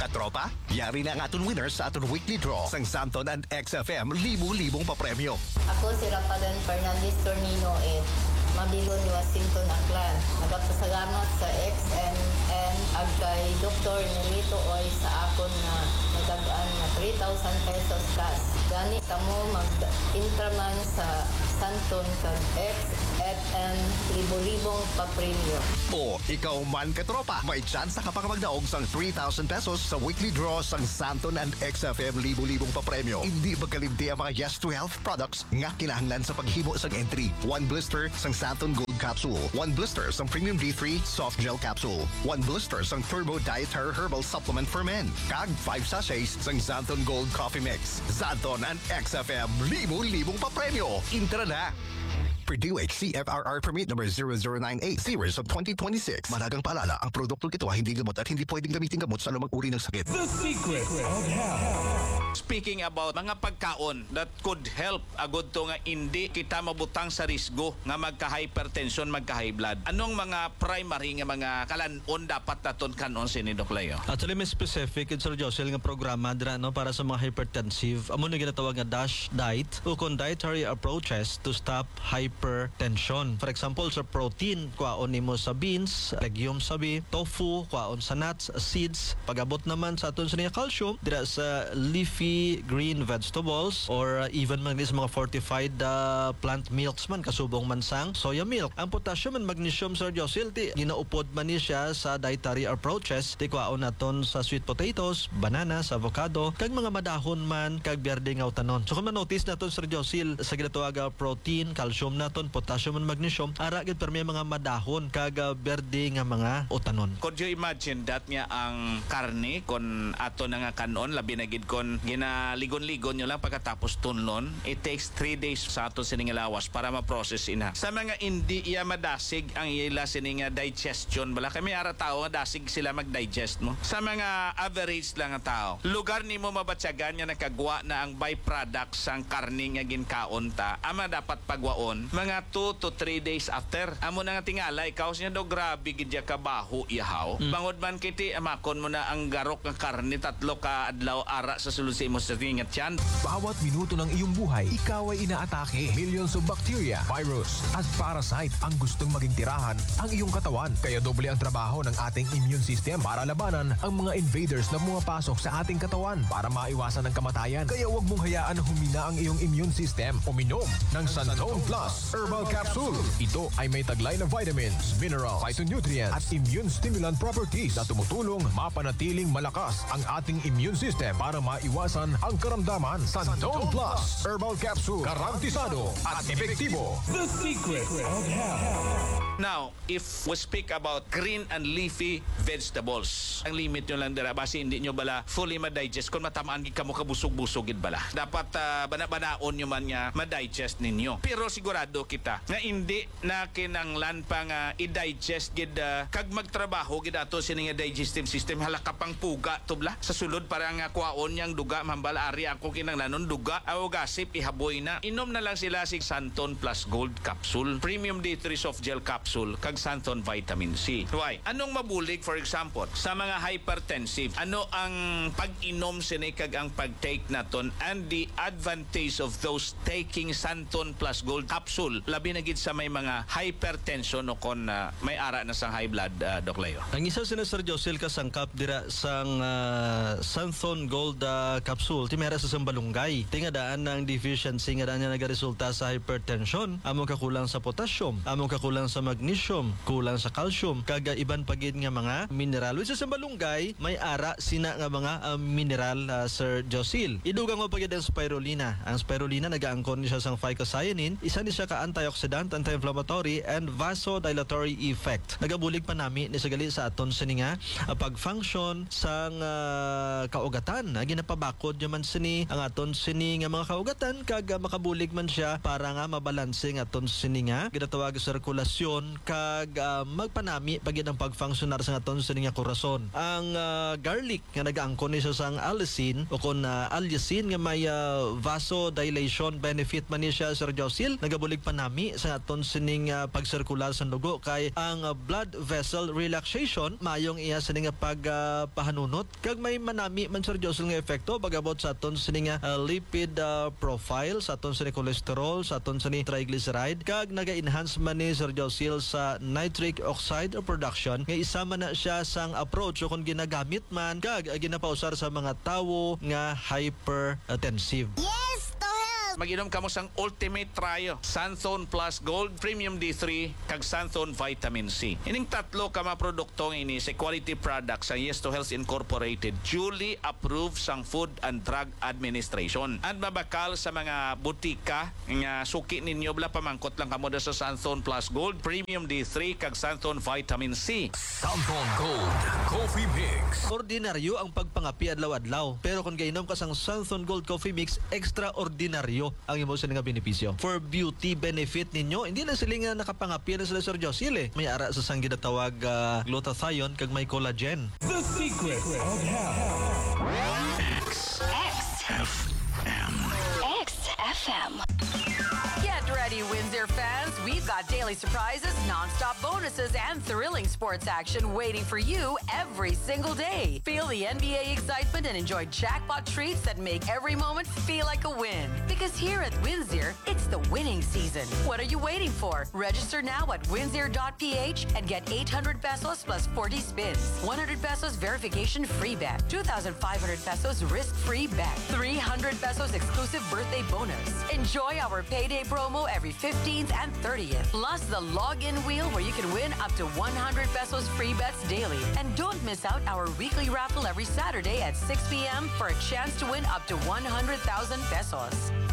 Katropa, yari na ang aton winners sa aton weekly draw sang Santon and XFM libu-libong papremyo. Ako si Rafadan Fernandez Tornino at Mabigon Washington Aklan. Nagpasalamat sa XMN ag kay Dr. Nelito Oy sa akon na nagagaan na 3,000 pesos cash. Gani kamo mag-intraman sa Santon kag XFM libu-libong papremyo. O ikaw man katropa, may tsansa ka pang magdaog sang 3,000 pesos sa weekly draw sang Santon and XFM libu-libong papremyo. Hindi magkalimti ang mga Yes to Health products nga kinahanglan sa paghimo sang entry. 1 blister sang Santon Gold Capsule, 1 blister sang Premium D3 Soft Gel Capsule, 1 blister sang Turbo Dietary Herbal Supplement for Men, kag 5 sachets sang Santon Gold Coffee Mix. Santon and XFM libu-libong papremyo. Intra na! Purdue CFRR Permit Number 0098 Series of 2026. Managang paalala, ang produktong ito ay hindi gamot at hindi pwedeng gamitin gamot sa anumang uri ng sakit. The secret of health. Speaking about mga pagkaon that could help agud to nga hindi kita mabutang sa risgo nga magka-hypertension, magka-high blood. Anong mga primary nga mga kalanon dapat naton kanon si Doc Leo? Actually, may specific Sir Josel nga programa dira no para sa mga hypertensive. Amo na ginatawag nga DASH diet o kon dietary approaches to stop hypertension. For example, sa protein, kuwaon nimo sa beans, legumes sabi, tofu, kuwaon sa nuts, seeds. Pag-abot naman sa aton sa niya calcium, dira sa leafy green vegetables or even man sa mga fortified plant milks man, kasubong man sang soya milk. Ang potassium and magnesium, Sir Josel, ginaupod man ni siya sa dietary approaches. Di kuwaon naton sa sweet potatoes, bananas, avocado, kag mga madahon man, kag berde nga utanon. So kung ma-notice naton, Sir Josel, sa ginatawag protein, calcium naton, potassium and magnesium, ara gid permi mga madahon kag berde nga mga utanon. Could you imagine that nga ang karne kon ato na nga kanon, labi na gid kon ginaligon-ligon nyo lang pagkatapos tunlon, it takes 3 days sa ato sining lawas para ma-process ina. Sa mga hindi iya madasig ang ila sining digestion, bala kami ara tao nga dasig sila mag-digest mo. Sa mga average lang nga tao, lugar nimo mabatyagan nga nakagwa na ang byproduct sang karne nga ginkaon ta, ama dapat pagwaon mga 2 to 3 days after. Amo na nga tingala, ikaw siya do grabe gidya kabaho ihaw. Bangod man kiti, amakon mo na ang garok ng karne 3 ka adlaw ara sa sulod sa imo sa tingat yan. Bawat minuto ng iyong buhay, ikaw ay inaatake. Millions of bacteria, virus, at parasite ang gustong maging tirahan ang iyong katawan. Kaya doble ang trabaho ng ating immune system para labanan ang mga invaders na pumapasok sa ating katawan para maiwasan ang kamatayan. Kaya huwag mong hayaan na humina ang iyong immune system. Uminom ng Santon Plus Herbal Capsule. Ito ay may taglay na vitamins, minerals, phytonutrients at immune stimulant properties na tumutulong mapanatiling malakas ang ating immune system para maiwasan ang karamdaman. Santon Plus Herbal Capsule. Garantisado at epektibo. The secret of health. Now, if we speak about green and leafy vegetables, ang limit nyo lang dira, basi hindi nyo bala fully ma-digest kung matamaan gid kamo kabusog-busog gid bala. Dapat bana-banaon nyo man nga ma-digest ninyo. Pero sigurado kita nga hindi na kinanglan pa nga i-digest gid kag magtrabaho gid ato sini nga digestive system halaka pang puga tubla sa sulod para nga kuwaon yang duga mambala ari ako kinanglanon duga aw gasip ihaboy na. Inom na lang sila si Santon Plus Gold Capsule, Premium D3 Soft Gel Capsule, kag Santon Vitamin C. Why? Anong mabulig, for example, sa mga hypertensive? Ano ang pag-inom sini kag ang pag-take naton and the advantage of those taking Santon Plus Gold Capsule? Labi na gid sa may mga hypertension o kon may ara na sang high blood, Doc Leo. Ang isa sina Sir Josel kasangkap dira sang Santon Gold Capsule, timera sa sambalunggay. Tingadaan ng deficiency nga daan nagaresulta sa hypertension, amo kakulang sa potassium, amo kakulang sa magnesium, kulang sa calcium, kaga iban pagid nga mga mineral. Which sa malunggay, may ara sina nga mga mineral, Sir Josel. Idugang mo pagid ang spirulina. Ang spirulina nagaangkon siya sang phycocyanin, isa ni siya ka antioxidant, anti-inflammatory and vasodilatory effect. Nagabulig pa nami ni sagali sa aton sini nga pag-function sang kaugatan. Ginapabakod man sini ang aton sini nga mga kaugatan kag makabulig man siya para nga mabalanse ang aton sini nga ginatawag sirkulasyon sirkulasyon kag magpanami pagid ang pagfunctionar sa aton sa nga korason. Ang garlic nga nagaangkon ni siya sang allicin o kon allicin nga may vasodilation benefit man ni siya, Sir Josil, nagabulig panami sa aton sining pagsirkular sa dugo kay ang blood vessel relaxation mayong iya sining pagpahanunot kag may manami man, Sir Josil, nga epekto bagabot sa aton sining lipid profile, sa aton sining cholesterol, sa aton sining triglyceride kag naga-enhance man ni Sir Josil sa nitric oxide production nga isama na siya sang approach o kung ginagamit man kag ginapausar sa mga tawo nga hypertensive. Mag-inom kamo sang Ultimate Trio, Santhone Plus Gold, Premium D3, kag Santhone Vitamin C. Ining tatlo ka mga produktong ini sa quality products sa Yes to Health Incorporated, duly approved sang Food and Drug Administration. At mabakal sa mga butika nga suki ninyo bala pamangkot lang kamo sa Santhone Plus Gold, Premium D3, kag Santhone Vitamin C. Santhone Gold Coffee Mix. Ordinaryo ang pagpangapi adlaw-adlaw, pero kung gainom ka sang Santhone Gold Coffee Mix, extraordinaryo ang imo sa nga benepisyo. For beauty benefit ninyo, hindi na sila nga nakapangapi na sila, Sir Josil. May ara sa sang ginatawag glutathione kag may collagen. The secret of health. XFM. Get ready, Windsor fans. We've got daily surprises, non-stop bonuses, and thrilling sports action waiting for you every single day. Feel the NBA excitement and enjoy jackpot treats that make every moment feel like a win. Because here at Windsor, it's the winning season. What are you waiting for? Register now at windsor.ph and get 800 pesos plus 40 spins, 100 pesos verification free bet, 2,500 pesos risk-free bet, 300 pesos exclusive birthday bonus. Enjoy our payday promo every 15th and 30th. Plus the login wheel where you can win up to 100 pesos free bets daily. And don't miss out our weekly raffle every Saturday at 6 p.m. for a chance to win up to 100,000 pesos.